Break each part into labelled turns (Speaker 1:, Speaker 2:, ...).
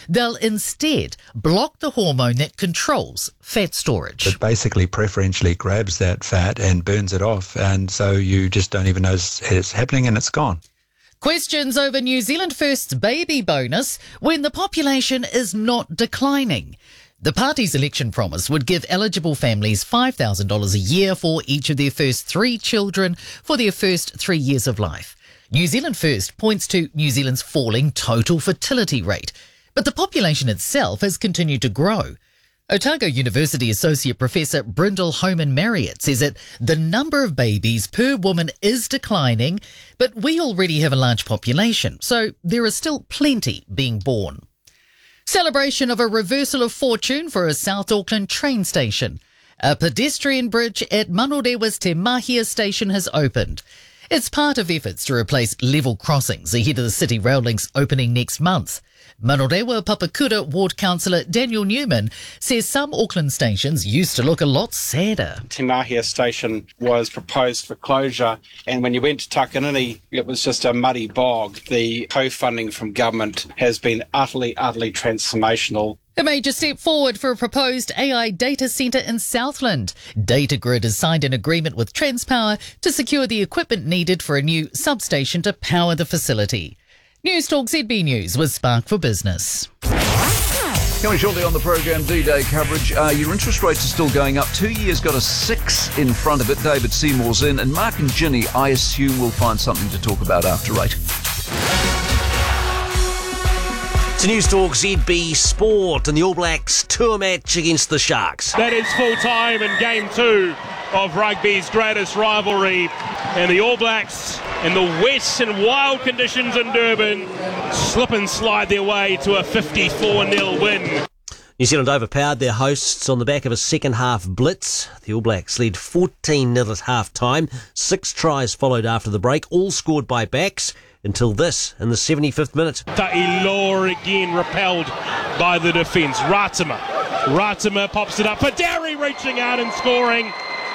Speaker 1: they'll instead block the hormone that controls fat storage.
Speaker 2: It basically preferentially grabs that fat and burns it off, and so you just don't even know it's happening and it's gone.
Speaker 1: Questions over New Zealand First's baby bonus when the population is not declining. The party's election promise would give eligible families $5,000 a year for each of their first 3 children for their first 3 years of life. New Zealand First points to New Zealand's falling total fertility rate, but the population itself has continued to grow. Otago University Associate Professor Brindle Homan Marriott says that the number of babies per woman is declining, but we already have a large population, so there is still plenty being born. Celebration of a reversal of fortune for a South Auckland train station. A pedestrian bridge at Manorewa's Te Mahia station has opened. It's part of efforts to replace level crossings ahead of the City Rail Link's opening next month. Manorewa Papakura Ward Councillor Daniel Newman says some Auckland stations used to look a lot sadder.
Speaker 3: Te Mahia station was proposed for closure, and when you went to Takanini, it was just a muddy bog. The co-funding from government has been utterly transformational.
Speaker 1: A major step forward for a proposed AI data centre in Southland. Datagrid has signed an agreement with Transpower to secure the equipment needed for a new substation to power the facility. News Talk ZB News with Spark for Business.
Speaker 4: Coming shortly on the program, D-Day coverage. Your interest rates are still going up. 2 years got a 6 in front of it. David Seymour's in. And Mark and Ginny, I assume, will find something to talk about after 8.
Speaker 5: It's News Talk ZB Sport and the All Blacks tour match against the Sharks.
Speaker 6: That is full time in Game 2 of rugby's greatest rivalry. And the All Blacks in the wet and wild conditions in Durban slip and slide their way to a 54-0 win.
Speaker 5: New Zealand overpowered their hosts on the back of a second-half blitz. The All Blacks led 14-0 at half-time. 6 tries followed after the break, all scored by backs, until this in the 75th minute.
Speaker 6: Ta'ilor again repelled by the defence. Ratima pops it up. Padari reaching out and scoring.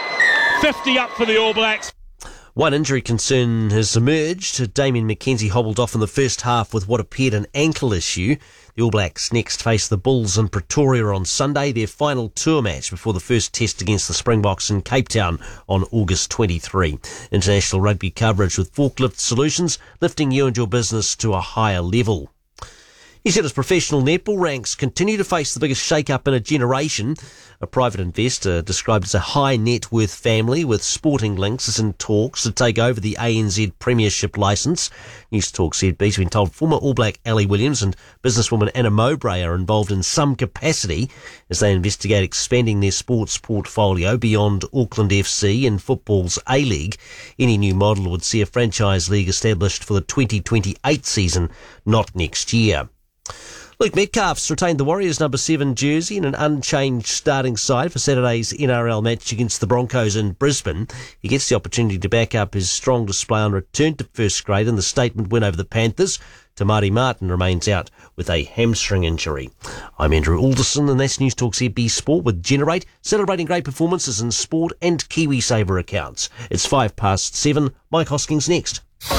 Speaker 6: 50 up for the All Blacks.
Speaker 5: One injury concern has emerged. Damien McKenzie hobbled off in the first half with what appeared an ankle issue. The All Blacks next face the Bulls in Pretoria on Sunday, their final tour match before the first test against the Springboks in Cape Town on August 23. International rugby coverage with Forklift Solutions, lifting you and your business to a higher level. New Zealand's professional netball ranks continue to face the biggest shake-up in a generation. A private investor described as a high net worth family with sporting links is in talks to take over the ANZ Premiership licence. News Talk ZB's been told former All Black Ali Williams and businesswoman Anna Mowbray are involved in some capacity as they investigate expanding their sports portfolio beyond Auckland FC and football's A-League. Any new model would see a franchise league established for the 2028 season, not next year. Luke Metcalf's retained the Warriors' number 7 jersey in an unchanged starting side for Saturday's NRL match against the Broncos in Brisbane. He gets the opportunity to back up his strong display on return to first grade in the statement win over the Panthers. Tamari Martin remains out with a hamstring injury. I'm Andrew Alderson and that's News Talk ZB Sport with Generate, celebrating great performances in sport and KiwiSaver accounts. It's 7:05. Mike Hoskins next.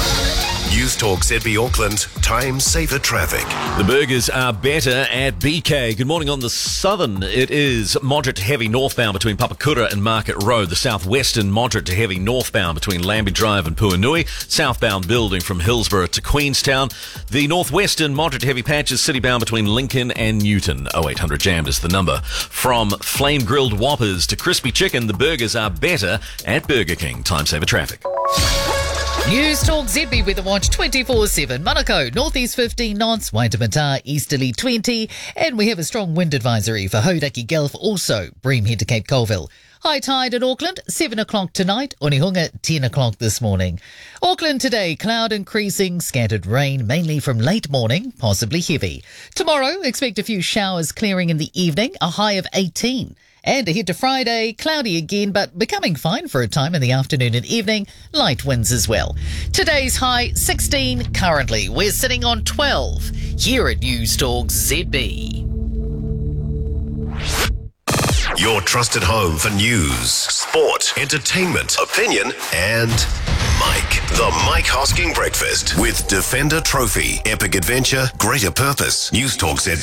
Speaker 7: News Talk ZB Auckland, time saver traffic.
Speaker 8: The burgers are better at BK. Good morning on the southern. It is moderate to heavy northbound between Papakura and Market Road. The southwestern moderate to heavy northbound between Lambie Drive and Puanui. Southbound building from Hillsborough to Queenstown. The northwestern moderate to heavy patches citybound between Lincoln and Newton. 0800 Jam is the number. From flame grilled Whoppers to crispy chicken, the burgers are better at Burger King. Time saver traffic.
Speaker 1: News Talk ZB Weather Watch 24/7. Manukau, northeast 15 knots, Waitemata, easterly 20, and we have a strong wind advisory for Hauraki Gulf, also Breamhead to Cape Colville. High tide at Auckland, 7 o'clock tonight, Onehunga, 10 o'clock this morning. Auckland today, cloud increasing, scattered rain, mainly from late morning, possibly heavy. Tomorrow, expect a few showers clearing in the evening, a high of 18. And ahead to Friday, cloudy again, but becoming fine for a time in the afternoon and evening. Light winds as well. Today's high, 16 currently. We're sitting on 12 here at News Talk ZB.
Speaker 7: Your trusted home for news, sport, entertainment, opinion, and Mike. The Mike Hosking Breakfast with Defender Trophy, Epic Adventure, Greater Purpose. News Talk ZB.